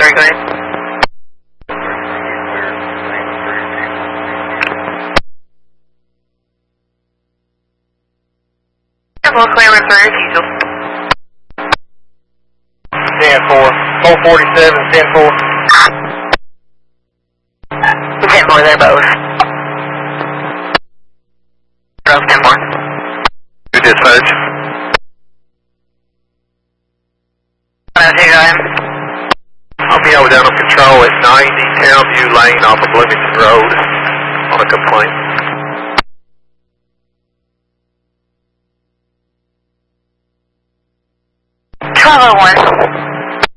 sorry, go ahead. Clearance for refusal. 10-4. 447, 10-4. 10-4, they're both. Both 10-4. You dispatch. 102, go ahead. I'll be over down on control at 90 Townview Lane off of Bloomington Road on a complaint. Bravo 1.